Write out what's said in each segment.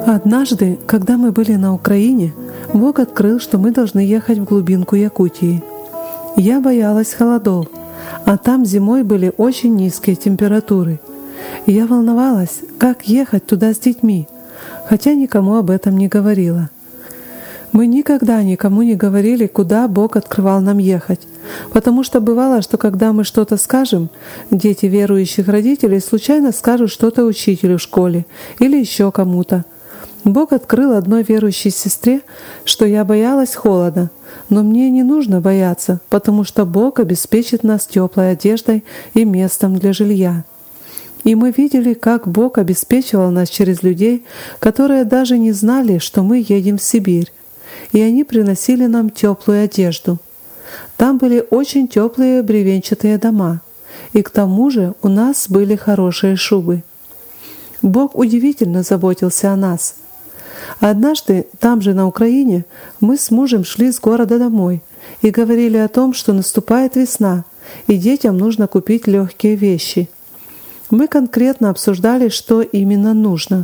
Однажды, когда мы были на Украине, Бог открыл, что мы должны ехать в глубинку Якутии. Я боялась холодов, а там зимой были очень низкие температуры. И я волновалась, как ехать туда с детьми, хотя никому об этом не говорила. Мы никогда никому не говорили, куда Бог открывал нам ехать, потому что бывало, что когда мы что-то скажем, дети верующих родителей случайно скажут что-то учителю в школе или еще кому-то. Бог открыл одной верующей сестре, что я боялась холода, но мне не нужно бояться, потому что Бог обеспечит нас теплой одеждой и местом для жилья. И мы видели, как Бог обеспечивал нас через людей, которые даже не знали, что мы едем в Сибирь, и они приносили нам теплую одежду. Там были очень теплые бревенчатые дома, и к тому же у нас были хорошие шубы. Бог удивительно заботился о нас. Однажды, там же на Украине, мы с мужем шли с города домой и говорили о том, что наступает весна, и детям нужно купить легкие вещи. Мы конкретно обсуждали, что именно нужно.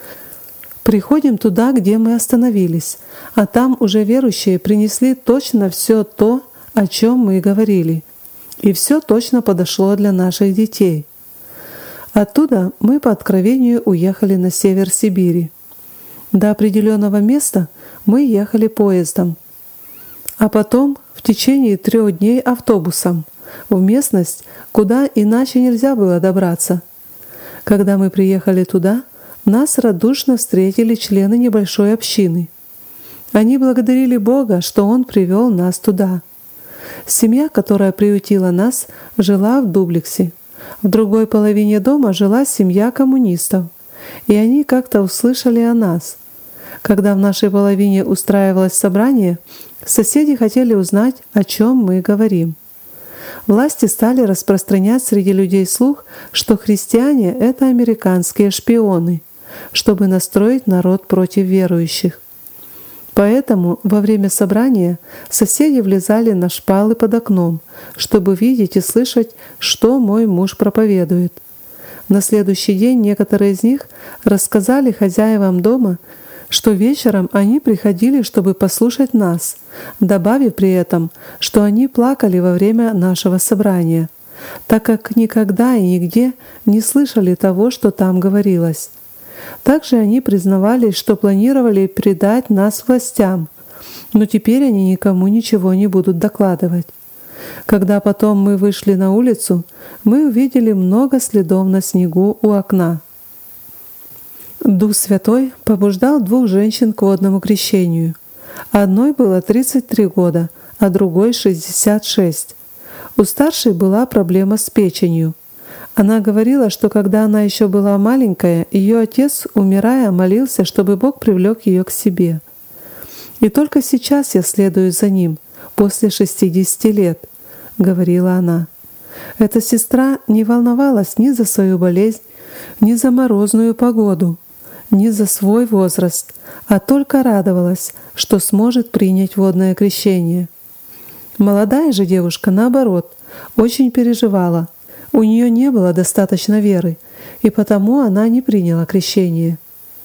Приходим туда, где мы остановились, а там уже верующие принесли точно все то, о чем мы говорили. И все точно подошло для наших детей. Оттуда мы по откровению уехали на север Сибири. До определенного места мы ехали поездом, а потом в течение 3 дней автобусом в местность, куда иначе нельзя было добраться. Когда мы приехали туда, нас радушно встретили члены небольшой общины. Они благодарили Бога, что Он привел нас туда. Семья, которая приютила нас, жила в дуплексе. В другой половине дома жила семья коммунистов, и они как-то услышали о нас. Когда в нашей половине устраивалось собрание, соседи хотели узнать, о чем мы говорим. Власти стали распространять среди людей слух, что христиане — это американские шпионы, чтобы настроить народ против верующих. Поэтому во время собрания соседи влезали на шпалы под окном, чтобы видеть и слышать, что мой муж проповедует. На следующий день некоторые из них рассказали хозяевам дома, что вечером они приходили, чтобы послушать нас, добавив при этом, что они плакали во время нашего собрания, так как никогда и нигде не слышали того, что там говорилось. Также они признавались, что планировали предать нас властям, но теперь они никому ничего не будут докладывать. Когда потом мы вышли на улицу, мы увидели много следов на снегу у окна. Дух Святой побуждал 2 женщин к водному крещению. Одной было 33 года, а другой 66. У старшей была проблема с печенью. Она говорила, что когда она еще была маленькая, ее отец, умирая, молился, чтобы Бог привлек ее к себе. «И только сейчас я следую за ним, после 60 лет», — говорила она. Эта сестра не волновалась ни за свою болезнь, ни за морозную погоду, ни за свой возраст, а только радовалась, что сможет принять водное крещение. Молодая же девушка, наоборот, очень переживала. У нее не было достаточно веры, и потому она не приняла крещение.